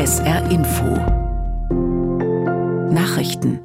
SR Info Nachrichten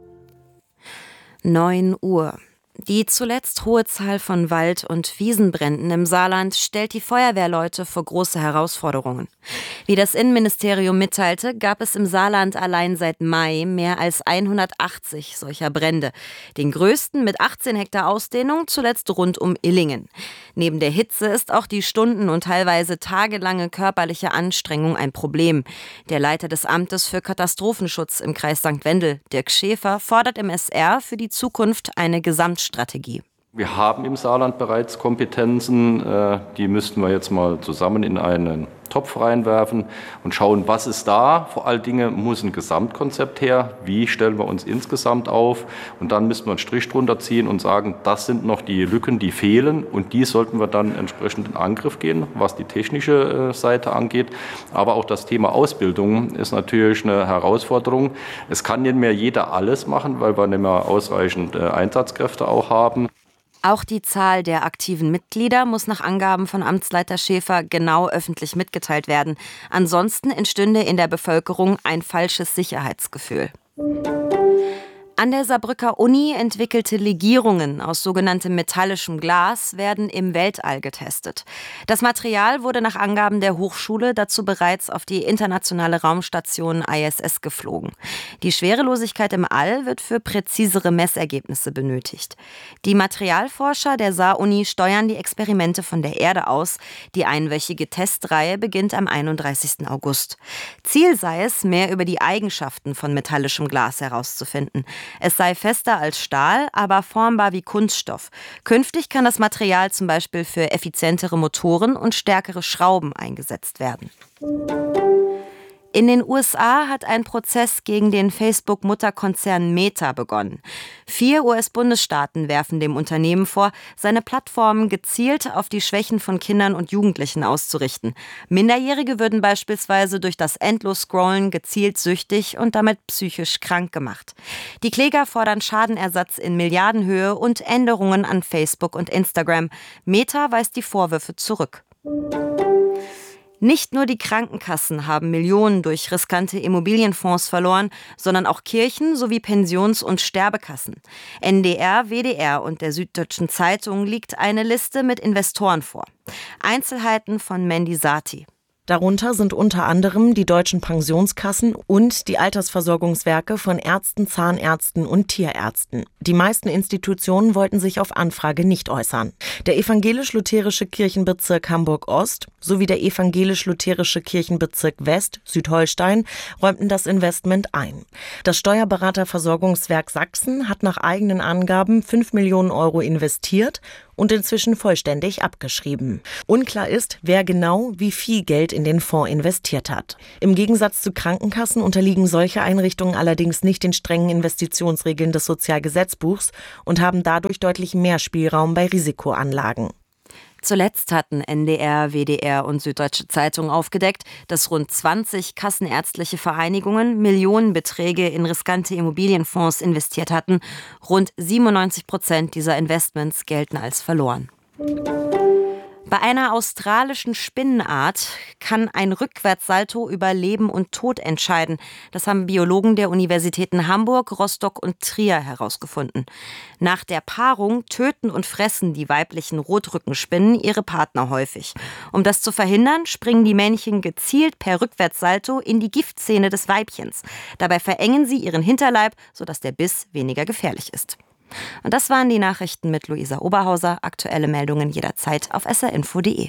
9 Uhr. Die zuletzt hohe Zahl von Wald- und Wiesenbränden im Saarland stellt die Feuerwehrleute vor große Herausforderungen. Wie das Innenministerium mitteilte, gab es im Saarland allein seit Mai mehr als 180 solcher Brände. Den größten mit 18 Hektar Ausdehnung, zuletzt rund um Illingen. Neben der Hitze ist auch die stunden- und teilweise tagelange körperliche Anstrengung ein Problem. Der Leiter des Amtes für Katastrophenschutz im Kreis St. Wendel, Dirk Schäfer, fordert im SR für die Zukunft eine Gesamtstrategie. Wir haben im Saarland bereits Kompetenzen, die müssten wir jetzt mal zusammen in einen Topf reinwerfen und schauen, was ist da. Vor allen Dingen muss ein Gesamtkonzept her, wie stellen wir uns insgesamt auf, und dann müssen wir einen Strich drunter ziehen und sagen, das sind noch die Lücken, die fehlen, und die sollten wir dann entsprechend in Angriff gehen, was die technische Seite angeht. Aber auch das Thema Ausbildung ist natürlich eine Herausforderung. Es kann nicht mehr jeder alles machen, weil wir nicht mehr ausreichend Einsatzkräfte auch haben. Auch die Zahl der aktiven Mitglieder muss nach Angaben von Amtsleiter Schäfer genau öffentlich mitgeteilt werden. Ansonsten entstünde in der Bevölkerung ein falsches Sicherheitsgefühl. An der Saarbrücker Uni entwickelte Legierungen aus sogenanntem metallischem Glas werden im Weltall getestet. Das Material wurde nach Angaben der Hochschule dazu bereits auf die internationale Raumstation ISS geflogen. Die Schwerelosigkeit im All wird für präzisere Messergebnisse benötigt. Die Materialforscher der Saar-Uni steuern die Experimente von der Erde aus. Die einwöchige Testreihe beginnt am 31. August. Ziel sei es, mehr über die Eigenschaften von metallischem Glas herauszufinden. Es sei fester als Stahl, aber formbar wie Kunststoff. Künftig kann das Material zum Beispiel für effizientere Motoren und stärkere Schrauben eingesetzt werden. In den USA hat ein Prozess gegen den Facebook-Mutterkonzern Meta begonnen. 4 US-Bundesstaaten werfen dem Unternehmen vor, seine Plattformen gezielt auf die Schwächen von Kindern und Jugendlichen auszurichten. Minderjährige würden beispielsweise durch das Endlos-Scrollen gezielt süchtig und damit psychisch krank gemacht. Die Kläger fordern Schadenersatz in Milliardenhöhe und Änderungen an Facebook und Instagram. Meta weist die Vorwürfe zurück. Nicht nur die Krankenkassen haben Millionen durch riskante Immobilienfonds verloren, sondern auch Kirchen sowie Pensions- und Sterbekassen. NDR, WDR und der Süddeutschen Zeitung liegt eine Liste mit Investoren vor. Einzelheiten von Mandy Sati. Darunter sind unter anderem die deutschen Pensionskassen und die Altersversorgungswerke von Ärzten, Zahnärzten und Tierärzten. Die meisten Institutionen wollten sich auf Anfrage nicht äußern. Der evangelisch-lutherische Kirchenbezirk Hamburg-Ost sowie der evangelisch-lutherische Kirchenbezirk West, Südholstein, räumten das Investment ein. Das Steuerberaterversorgungswerk Sachsen hat nach eigenen Angaben 5 Millionen Euro investiert und inzwischen vollständig abgeschrieben. Unklar ist, wer genau wie viel Geld in den Fonds investiert hat. Im Gegensatz zu Krankenkassen unterliegen solche Einrichtungen allerdings nicht den strengen Investitionsregeln des Sozialgesetzbuchs und haben dadurch deutlich mehr Spielraum bei Risikoanlagen. Zuletzt hatten NDR, WDR und Süddeutsche Zeitung aufgedeckt, dass rund 20 kassenärztliche Vereinigungen Millionenbeträge in riskante Immobilienfonds investiert hatten. Rund 97% dieser Investments gelten als verloren. Bei einer australischen Spinnenart kann ein Rückwärtssalto über Leben und Tod entscheiden. Das haben Biologen der Universitäten Hamburg, Rostock und Trier herausgefunden. Nach der Paarung töten und fressen die weiblichen Rotrückenspinnen ihre Partner häufig. Um das zu verhindern, springen die Männchen gezielt per Rückwärtssalto in die Giftzähne des Weibchens. Dabei verengen sie ihren Hinterleib, sodass der Biss weniger gefährlich ist. Und das waren die Nachrichten mit Luisa Oberhauser. Aktuelle Meldungen jederzeit auf srinfo.de.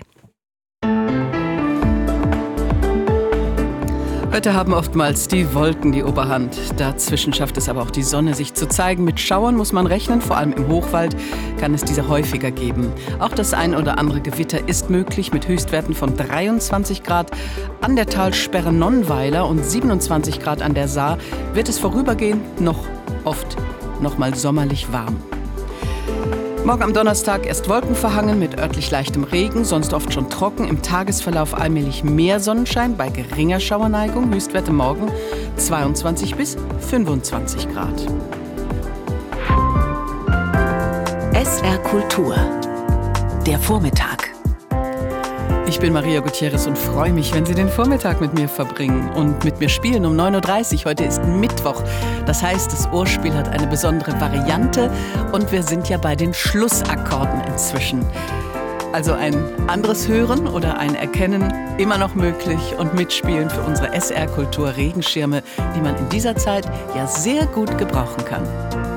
Heute haben oftmals die Wolken die Oberhand. Dazwischen schafft es aber auch die Sonne, sich zu zeigen. Mit Schauern muss man rechnen, vor allem im Hochwald kann es diese häufiger geben. Auch das ein oder andere Gewitter ist möglich mit Höchstwerten von 23 Grad an der Talsperre Nonnweiler und 27 Grad an der Saar. Wird es vorübergehend noch mal sommerlich warm. Morgen am Donnerstag erst wolkenverhangen mit örtlich leichtem Regen, sonst oft schon trocken. Im Tagesverlauf allmählich mehr Sonnenschein bei geringer Schauerneigung. Höchstwerte morgen 22 bis 25 Grad. SR Kultur. Der Vormittag. Ich bin Maria Gutierrez und freue mich, wenn Sie den Vormittag mit mir verbringen und mit mir spielen um 9.30 Uhr. Heute ist Mittwoch. Das heißt, das Ohrspiel hat eine besondere Variante und wir sind ja bei den Schlussakkorden inzwischen. Also ein anderes Hören oder ein Erkennen immer noch möglich und Mitspielen für unsere SR-Kultur Regenschirme, die man in dieser Zeit ja sehr gut gebrauchen kann.